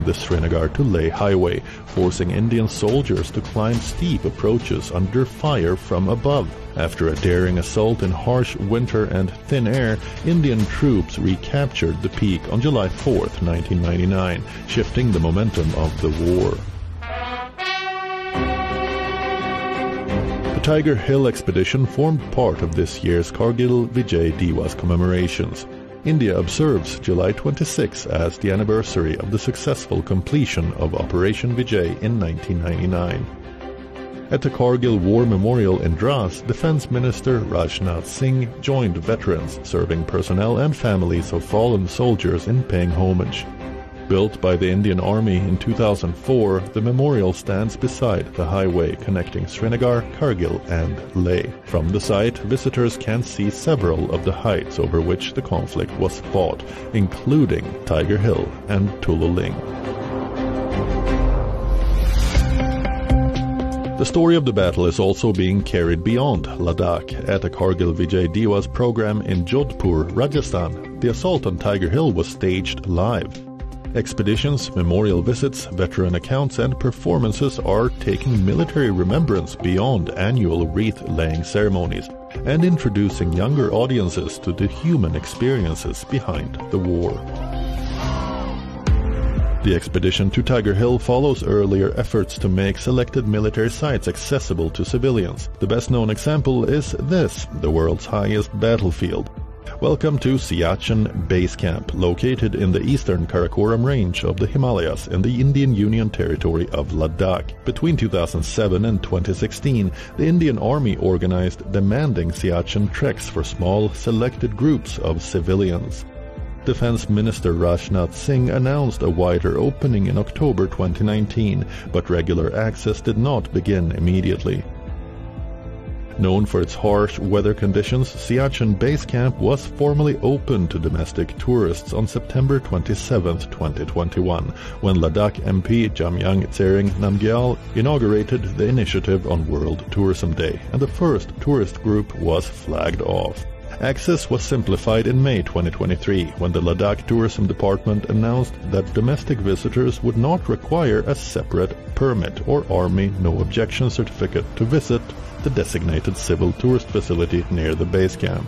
the Srinagar to Leh highway, forcing Indian soldiers to climb steep approaches under fire from above. After a daring assault in harsh winter and thin air, Indian troops recaptured the peak on July 4, 1999, shifting the momentum of the war. The Tiger Hill expedition formed part of this year's Kargil Vijay Diwas commemorations. India observes July 26 as the anniversary of the successful completion of Operation Vijay in 1999. At the Kargil War Memorial in Dras, Defense Minister Rajnath Singh joined veterans, serving personnel and families of fallen soldiers in paying homage. Built by the Indian Army in 2004, the memorial stands beside the highway connecting Srinagar, Kargil and Leh. From the site, visitors can see several of the heights over which the conflict was fought, including Tiger Hill and Tululing. The story of the battle is also being carried beyond Ladakh. At the Kargil Vijay Diwas program in Jodhpur, Rajasthan, the assault on Tiger Hill was staged live. Expeditions, memorial visits, veteran accounts and performances are taking military remembrance beyond annual wreath-laying ceremonies and introducing younger audiences to the human experiences behind the war. The expedition to Tiger Hill follows earlier efforts to make selected military sites accessible to civilians. The best-known example is this, the world's highest battlefield. Welcome to Siachen Base Camp, located in the eastern Karakoram range of the Himalayas in the Indian Union territory of Ladakh. Between 2007 and 2016, the Indian Army organized demanding Siachen treks for small, selected groups of civilians. Defense Minister Rajnath Singh announced a wider opening in October 2019, but regular access did not begin immediately. Known for its harsh weather conditions, Siachen Base Camp was formally opened to domestic tourists on September 27, 2021, when Ladakh MP Jamyang Tsering Namgyal inaugurated the initiative on World Tourism Day, and the first tourist group was flagged off. Access was simplified in May 2023 when the Ladakh Tourism Department announced that domestic visitors would not require a separate permit or Army No Objection certificate to visit the designated civil tourist facility near the base camp.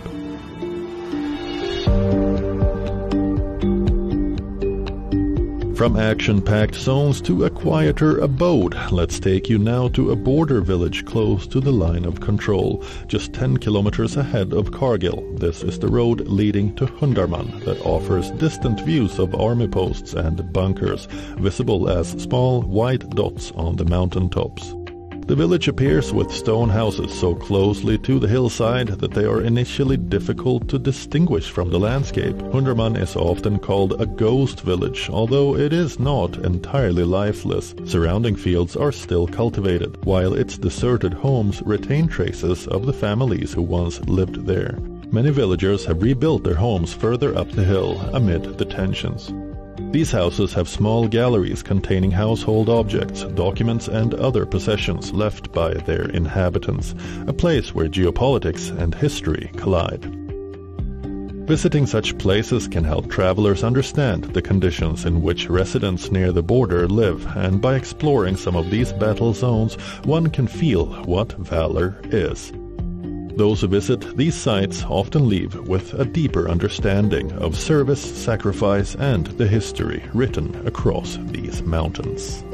From action-packed zones to a quieter abode, let's take you now to a border village close to the line of control, just 10 kilometers ahead of Kargil. This is the road leading to Hundarman that offers distant views of army posts and bunkers, visible as small white dots on the mountain tops. The village appears with stone houses so closely to the hillside that they are initially difficult to distinguish from the landscape. Hundarman is often called a ghost village, although it is not entirely lifeless. Surrounding fields are still cultivated, while its deserted homes retain traces of the families who once lived there. Many villagers have rebuilt their homes further up the hill amid the tensions. These houses have small galleries containing household objects, documents and other possessions left by their inhabitants, a place where geopolitics and history collide. Visiting such places can help travelers understand the conditions in which residents near the border live, and by exploring some of these battle zones, one can feel what valor is. Those who visit these sites often leave with a deeper understanding of service, sacrifice, and the history written across these mountains.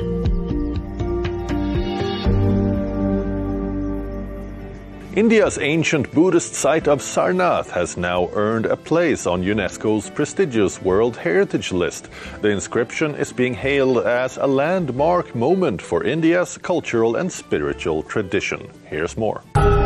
India's ancient Buddhist site of Sarnath has now earned a place on UNESCO's prestigious World Heritage List. The inscription is being hailed as a landmark moment for India's cultural and spiritual tradition. Here's more.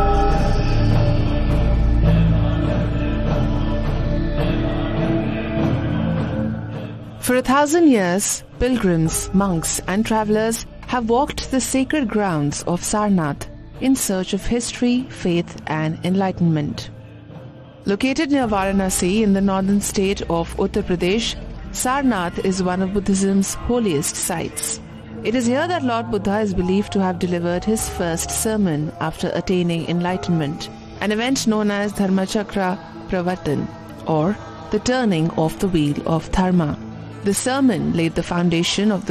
For 1,000 years, pilgrims, monks and travelers have walked the sacred grounds of Sarnath in search of history, faith and enlightenment. Located near Varanasi in the northern state of Uttar Pradesh, Sarnath is one of Buddhism's holiest sites. It is here that Lord Buddha is believed to have delivered his first sermon after attaining enlightenment, an event known as Dharmachakra Pravartan, or the turning of the wheel of Dharma. The sermon laid the foundation of the